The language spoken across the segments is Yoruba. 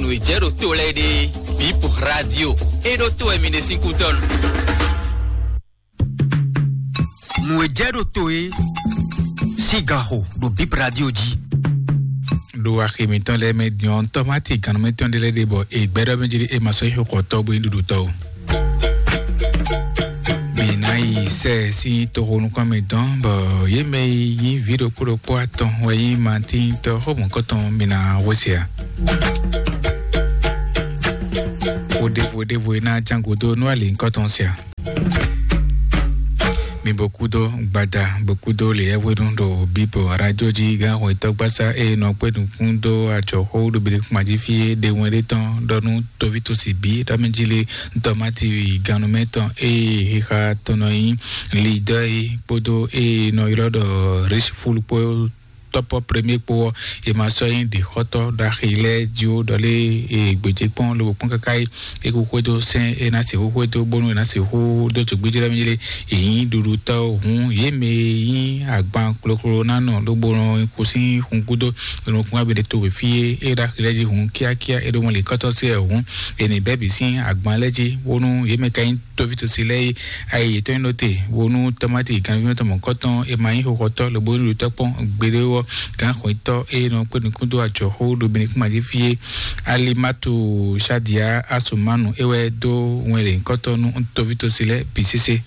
no ijero to lady Bip Radio e do to e mine 5 ton no ijero to e Sigaho do Bip Radio ji do akimiton le medion automatique kan meton de le debo e gbero menjiri e maso ho ko to bo indudu to Binai se si to nu kwa meton bo ye me yi video pro po aton we yi mantin to ho mon koton bina wosia Ode na jango do no ali koton sia Mi beaucoup d'eau les évolutions do Bipo Radio Jiga ou Tokbasa et non pas du fundo à Choho de Bilik modifié de Wendeton donu Tovito Sibi Ramejile Tomati Ganometon et Hika Tonoi leader Podo et Noiro de Rich Full Poil top premier pour et ma soeur de hoto d'achille dio dole et gbejepon le pon kakai e ko do sen e na se ho do bonu na se ho do to gbejira mile e yin duru ta hun ye me yin agban klokro na no lo bonu ko sin hun gudo no kun abede to we fie e da leji hun kiakia e do mo le koto se hun e ni bebi sin agban leji wonu ye me kain to vito sile ai to note wonu tomati kan vi to mo koton e mai ho hoto le bonu to pon gbere kan khoito e no pe nkundo ajo ho do binik majifie alimatu shadia asumanu ewe do wele nkotonu ntovito sile bisese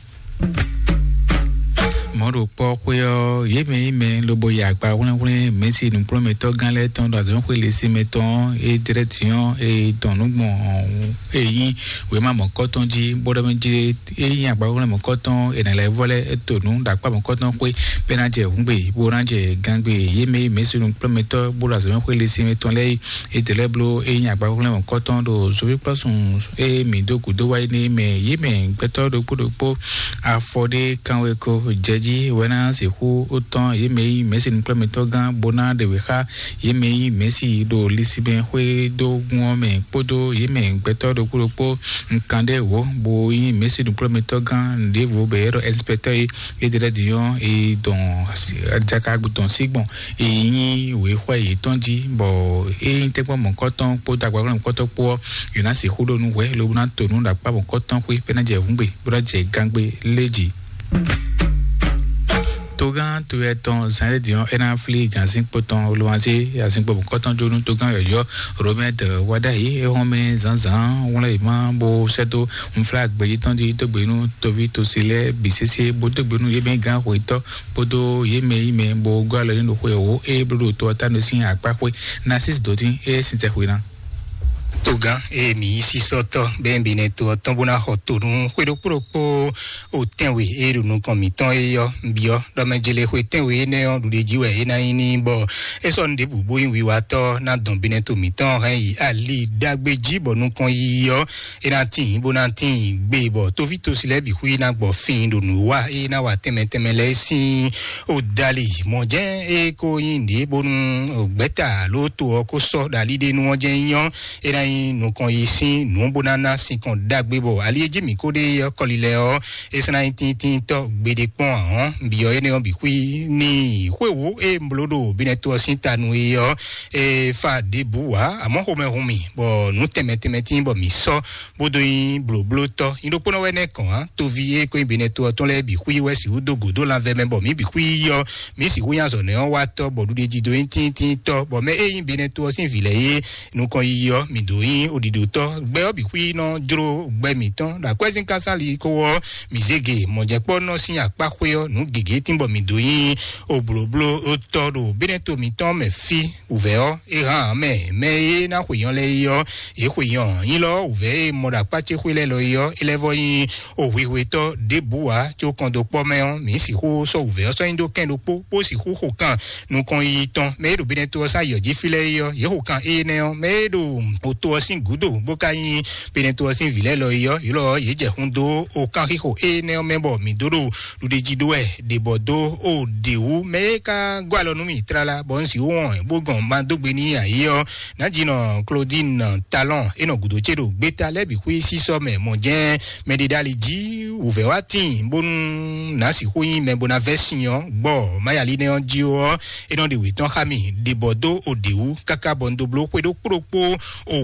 Moro po kweyo yeme lobo ya gba won mesi nu prometo gan le ton do azon pe le si meton e direction e tonugbon eyin we ma mo koton ji bodo menji eyin agba won mo koton e na le vole tonu da pa mo koton pe penaje ngbe bo ranje gangbe yeme mesi nu prometo bodo azon pe le si meton le e teleblo eyin agba won mo koton do sovi person e mi do kudo wa ni me yeme gbeto do podo afode kanwe ko jeji wena se hu autant yeme mesi implemento gan bona de weha yeme mesi do lisiben hwe do gwome podo yeme gbeto do kuropo nkande wo bo yi mesi implemento gan de vo bero inspecteur et de dion et don jaka guton sigbon e yin we hwe yi tonji bo e tekpo mon koton poda gwa mon koton po yona se hu do nu we lo na tonu da pa mon koton hwe penaje vungbe broje gangbe leji Togan tu eton zane dion enafli jansin poton loanze yasin po koton jonu togan yoyo romet wadai e home zanzan wala ima bo seto un flag bejiton di to gbenu tovi to sile bisese bo to gbenu yeme gan hoito podo yeme bo gwalo ni no ho e brodo to tanu sin apa ho na 6 dotin e sinse huina Togan e mi si soto ben bineto tombona hotunu kwedo propo o tenwe e runu komiton e yo bio do mejele hwe tenwe ne on de jiwe e na ini bo e son de bubo yin wi wato na don bineto miton he ali dagbeji bo nu kon yo e na tin bo na tin gbe bo to vito sile bi hui na gbo fin do nu wa e na wa temetemele si o dali moje e ko yin de bo nu gbeta lo to ko so dali de nu oje yan e na nous connaissons nous bonana 50 dagbebo alieji mi kode kolile o esna tin to gbede pon bio ene on bikui ni hwewo e mblodo bineto sintanu yo e fa debuwa amo home bo nu temetin bo mi so bodoyin bloblo to indopono wene kan to vie ko bineto ton le bikui wesi udogodo la ve membo mi bikui yo mi si huyan zo ne on wa to bodu de jido tin to bo me e bineto sin vileye nu kon yo mi do odido to gbe obi kwi no juro gbe mi ton da kwezin kasali ko wo mizege mojepo no sin apa kwe nu gege timbo mi doyin obloblo o to do bineto mi ton me fi ouvert e ran me na kweyon le yo e kweyon yin lo ouvert mo da pa che kwele lo yo elevo yin o wiwe to debua cho kondo po me on mi si ko so ouvert so indo kendo po si ko kan nu kon yi ton me do bineto sa yo ji file yo ye ho kan e ne on me do o to sin gudo bokai peneto sin vile lo yo ye je hundo o kan hiho e ne o membo mi doro lu de jido e de bodo o de u me ka gwalo nu mi trala bon si won bogon ma dogbe ni ayo na jino Claudine Talon e no gudo chedo gbeta le bi kwi si so me mo je me de daliji uve watin bon na si huyin me bona version gbo mayali ne on ji o e no de witon hami de bodo o de u kaka bondo blo kwedo propo o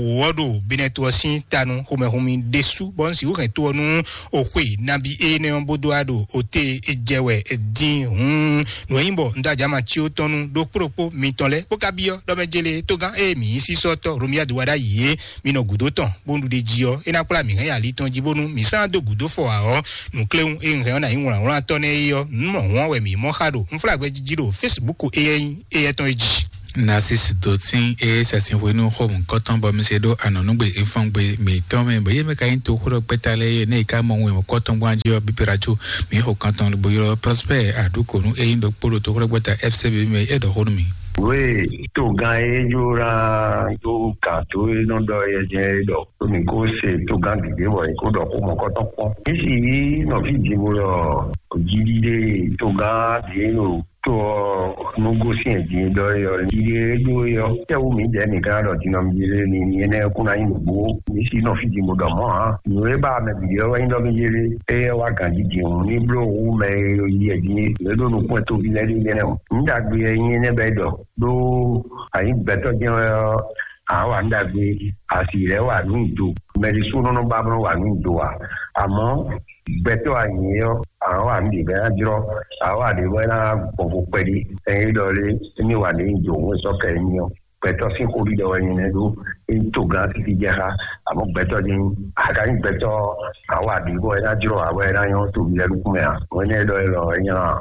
wodo bineto sin tanu home desu bon si wo to nu okwe nabi ne bodo ado ote ejewe edin no yimbo nda jama chi otonu do propo mitonle pokabio do mejele togan mi si soto romia de wada ye mi no gudo ton bondu de jio ina pla mi ya li ton jibonu mi sa do gudo fo a o nu kleun nre na yin ran ton e yo mo won we mi mo hado nflagbe jiro Facebook ton eji Narcisse Dotin sasin wenu home cotton bomb sedo anonugbe ifangbe mi tome boye me kain to huro petale ne ka mo we cotton gwanjo bipiracho mi ho canton boyo prosper aduko nu ndo polo to huro beta FCB me edo honmi we to gae jura to ka to no do ye je do mi ko se to gangi de wo ko do ko mo cotton ko isi no fi di mo lo jidi de to ga de no to nugo sin di do yo di do yo te u mi de ni ka do ti no mi le ni ne ku na yin bo mi si no fi di mo do mo ha no e ba me bi yo yin do mi le e wa kan di di ni blo u me yi e di le do no ko to bi le ni ne nda gbe yin ne be do ayin beto je àwọn ndagbe asire wa ni do meri suno no babro wa ni do wa àmọ́ beto ayin yo àwọn àmì be ajro àwọn ade wena gbogbo pedi ẹ̀yin dole ni wa ni do wo so ke ni o beto si ko ri do yin ne do to ga ti je ha àmọ́ beto ni aga ni beto àwọn ade wena ajro àwọn era yo to bi le ku me a won ne do lo yan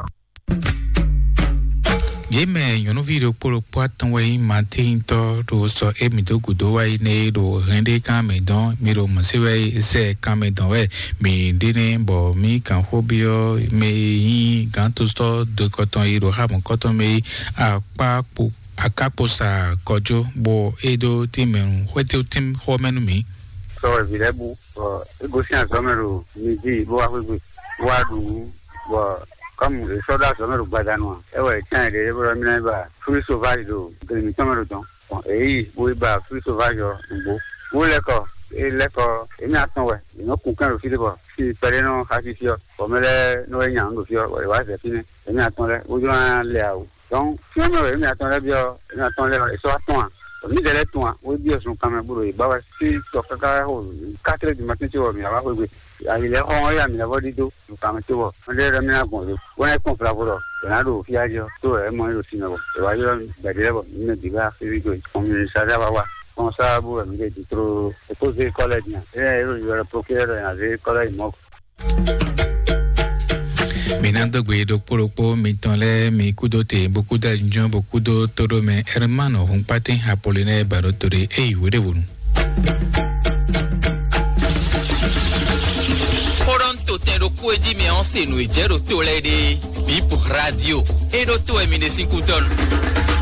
Yeme yono video polo poatan wai matin to do so mi to gudo wai ne do rende kame don mi do msewe se kame don we mi dine bo mi kan hobio me yi ganto sto de coton iro ha mon coton me apapo akapo sa kojo bo edo timen hwete tim ho menu mi so vilebu go sian somero mi di bo wa du bo comme les soldats sont au Badanois. Et ouais, tiens, les Brahmins, fruits sauvages, de tomero don. Et oui, fruits sauvages, bon. Oui, d'accord. Et d'accord. Et maintenant, ouais, ils n'ont aucun refus de bois. Si, perdez non, hasifio. Comme les Noéniens, nous fio, ouais, c'est fini. Et maintenant, vous devez les haut. Donc, si on me attend les bio, et attend les, et soit toi. Ni de toi, oui, bien, sont quand même boulot. Bah, ouais, si, sur 4 heures du matin, tu vois, mais là, oui. Il est en train de avoir des dos, nous sommes tous. On est remis à bon. On est complet pour eux. On a d'autres filles à dire. Tout est moins aussi. Mais voilà, il me dit là, c'est rigolo. On me savait avoir. On savait avoir. Il est trop. C'est pour les collègues. Il est le procureur. Il est le collègue. Minando guedo poropo mitonle mi kudote beaucoup d'argent beaucoup de toro mais hermano un patin Apollinaire Barotore e iwede wonu Toronto tendo kueji me ensenu ejero tolede Bip Radio e do to e mine 5 ton